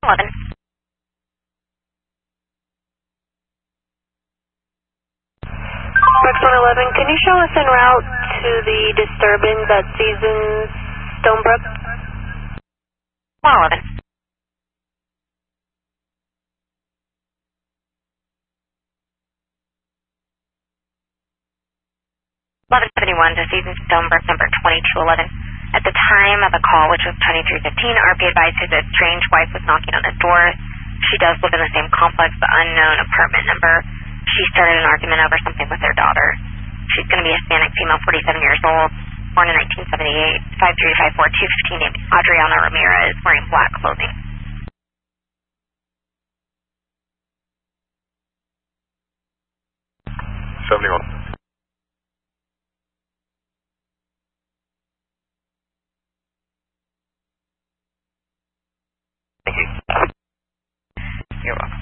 11. Rex 111, can you show us en route to the disturbance at Seasons Stonebrook? 111. 1171 to Seasons Stonebrook, number 2211. At the time of the call, which was 2315, RP advised her that strange wife was knocking on his door. She does live in the same complex, the unknown apartment number. She started an argument over something with her daughter. She's going to be a Hispanic female, 47 years old, born in 1978, 5354 215, named Adriana Ramirez, wearing black clothing. Thank you. You're welcome.